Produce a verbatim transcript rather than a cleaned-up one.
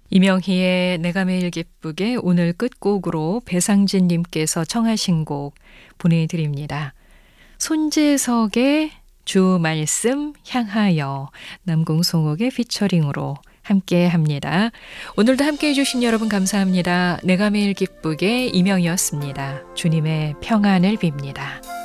이명희의 내가 매일 기쁘게 오늘 끝곡으로 배상진 님께서 청하신 곡 보내드립니다. 손재석의 주 말씀 향하여 남궁송옥의 피처링으로 함께 합니다. 오늘도 함께 해주신 여러분 감사합니다. 내가 매일 기쁘게 이명희였습니다. 주님의 평안을 빕니다.